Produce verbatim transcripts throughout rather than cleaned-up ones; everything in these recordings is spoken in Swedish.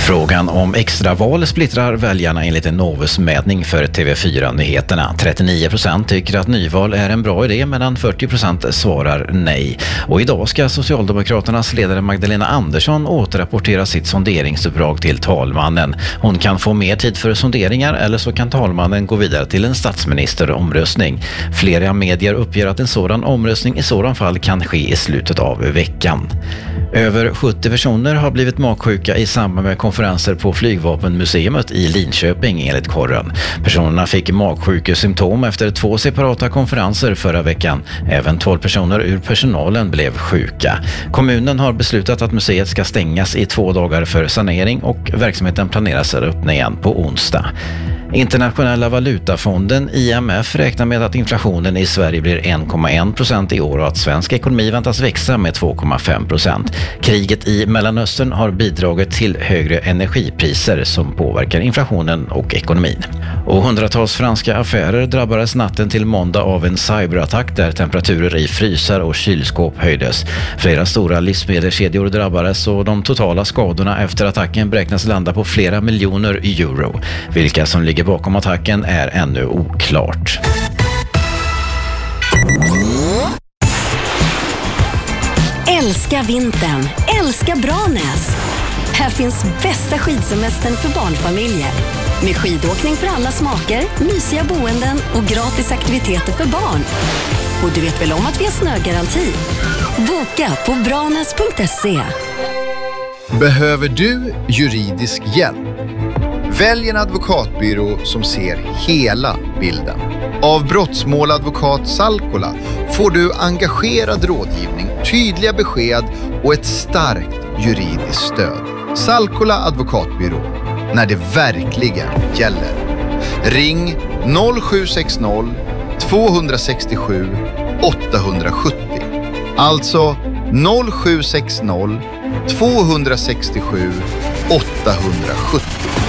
Frågan om extraval splittrar väljarna enligt en Novus-mätning för T V fyra-nyheterna. trettionio procent tycker att nyval är en bra idé medan fyrtio procent svarar nej. Och idag ska Socialdemokraternas ledare Magdalena Andersson återrapportera sitt sonderingsuppdrag till talmannen. Hon kan få mer tid för sonderingar eller så kan talmannen gå vidare till en statsministeromröstning. Flera medier uppger att en sådan omröstning i sådan fall kan ske i slutet av veckan. Över sjuttio personer har blivit magsjuka i samband med konferenser på Flygvapenmuseet i Linköping enligt korren. Personerna fick magsjukesymptom efter två separata konferenser förra veckan. Även tolv personer ur personalen blev sjuka. Kommunen har beslutat att museet ska stängas i två dagar för sanering och verksamheten planeras att öppna igen på onsdag. Internationella valutafonden I M F räknar med att inflationen i Sverige blir en komma en procent i år och att svensk ekonomi väntas växa med två komma fem procent. Kriget i Mellanöstern har bidragit till högre energipriser som påverkar inflationen och ekonomin. Och hundratals franska affärer drabbades natten till måndag av en cyberattack där temperaturer i frysar och kylskåp höjdes. Flera stora livsmedelskedjor drabbades och de totala skadorna efter attacken beräknas landa på flera miljoner euro. Vilka som ligger bakom attacken är ännu oklart. Älska vintern, älska Branäs. Här finns bästa skidsemestern för barnfamiljer. Med skidåkning för alla smaker, mysiga boenden och gratis aktiviteter för barn. Och du vet väl om att vi har snögaranti? Boka på branäs punkt se. Behöver du juridisk hjälp? Välj en advokatbyrå som ser hela bilden. Av Brottsmåladvokat Salkola får du engagerad rådgivning, tydliga besked och ett starkt juridiskt stöd. Salkola advokatbyrå, när det verkligen gäller. Ring noll sju sex noll två sex sju åtta sju noll. Alltså noll sju sex noll två sex sju åtta sju noll.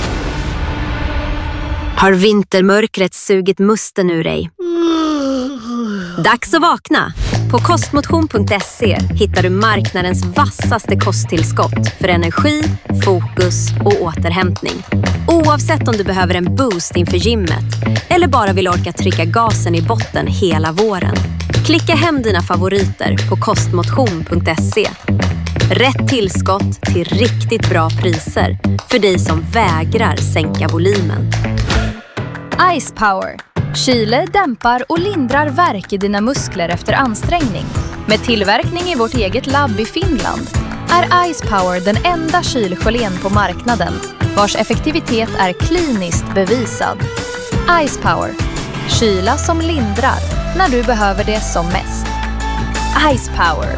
Har vintermörkret sugit musten ur dig? Dags att vakna! På kostmotion punkt se hittar du marknadens vassaste kosttillskott för energi, fokus och återhämtning. Oavsett om du behöver en boost inför gymmet eller bara vill orka trycka gasen i botten hela våren. Klicka hem dina favoriter på kostmotion punkt se. Rätt tillskott till riktigt bra priser för dig som vägrar sänka volymen. Ice Power. Kyler, dämpar och lindrar värk i dina muskler efter ansträngning. Med tillverkning i vårt eget labb i Finland är Ice Power den enda kylgelén på marknaden vars effektivitet är kliniskt bevisad. Ice Power. Kyla som lindrar när du behöver det som mest. Ice Power.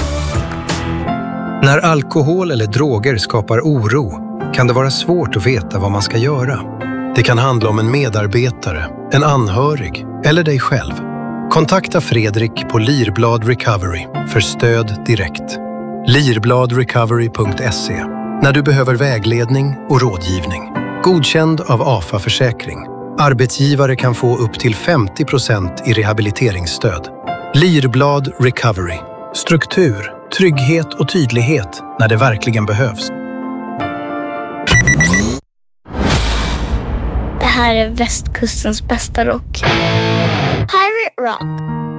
När alkohol eller droger skapar oro kan det vara svårt att veta vad man ska göra. Det kan handla om en medarbetare, en anhörig eller dig själv. Kontakta Fredrik på Lirblad Recovery för stöd direkt. lirblad recovery punkt se. När du behöver vägledning och rådgivning. Godkänd av A F A-försäkring. Arbetsgivare kan få upp till femtio procent i rehabiliteringsstöd. Lirblad Recovery. Struktur, trygghet och tydlighet när det verkligen behövs. Det här är västkustens bästa rock. Pirate Rock.